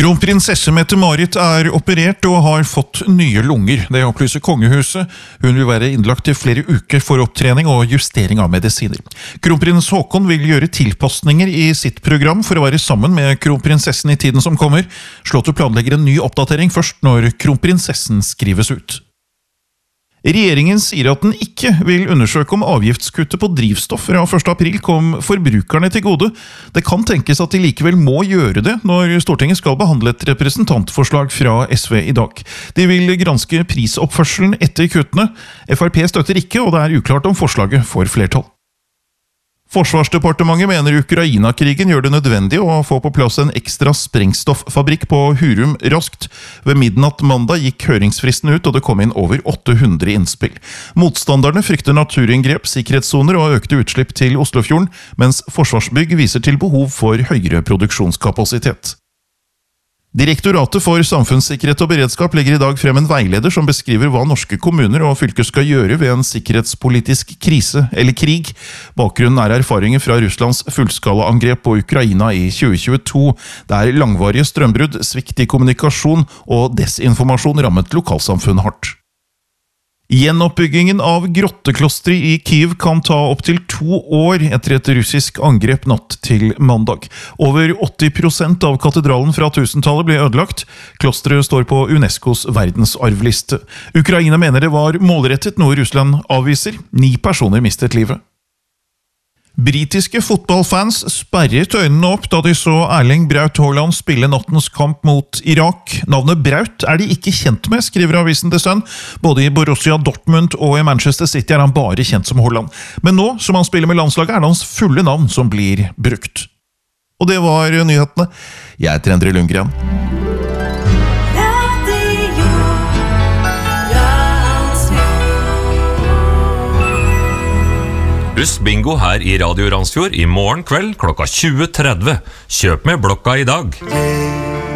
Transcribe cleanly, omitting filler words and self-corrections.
Kronprinsesse Mette-Marit operert og har fått nye lunger. Det opplyser kongehuset. Hun vil være innlagt til flere uker for opptrening og justering av medisiner. Kronprins Haakon vil gjøre tilpasninger i sitt program for å være sammen med kronprinsessen i tiden som kommer. Slottet planlegger en ny oppdatering først når kronprinsessen skrives ut. Regjeringen sier at den ikke vil undersøke om avgiftskuttet på drivstoff fra 1. april kom forbrukerne til gode. Det kan tenkes at de likevel må gjøre det når Stortinget skal behandle et representantforslag fra SV i dag. De vil granske prisoppførselen etter kuttene. FrP støtter ikke, og det uklart om forslaget får flertall. Forsvarsdepartementet mener Ukraina-krigen gjør det nødvendig å få på plass en ekstra sprengstoffabrikk på Hurum raskt. Ved midnatt mandag gikk høringsfristen ut, og det kom inn over 800 innspill. Motstanderne frykter naturinngrep, sikkerhetssoner og økte utslipp til Oslofjorden, mens Forsvarsbygg viser til behov for høyere produksjonskapasitet. Direktoratet for samfunnssikkerhet og beredskap legger i dag frem en veileder som beskriver hva norske kommuner og fylker skal gjøre ved en sikkerhetspolitisk krise eller krig. Bakgrunnen erfaringer fra Russlands fullskalaangrep på Ukraina i 2022, der langvarige strømbrudd, svikt i kommunikasjon og desinformasjon rammet lokalsamfunn hardt. Gjenoppbyggingen av grotteklostre i Kyiv kan ta opp til 2 år etter et russisk angrep natt til mandag. Over 80% av katedralen fra 1000-tallet ble ødelagt. Klosteret står på UNESCOs verdensarvliste. Ukraina mener det var målrettet, noe Russland avviser. 9 personer mistet livet. Britiske fotballfans sperret øynene opp da de så Erling Braut Haaland spille nattens kamp mot Irak. Navnet Braut de ikke kjent med, skriver avisen The Sun. Både i Borussia Dortmund og i Manchester City han bare kjent som Haaland. Men nå, som han spiller med landslaget, det hans fulle navn som blir brukt. Og det var nyhetene. Jeg heter Endre Lundgren. Husk bingo her i Radio Randsfjord i morgen kveld klokka 20:30. Kjøp med blokka i dag.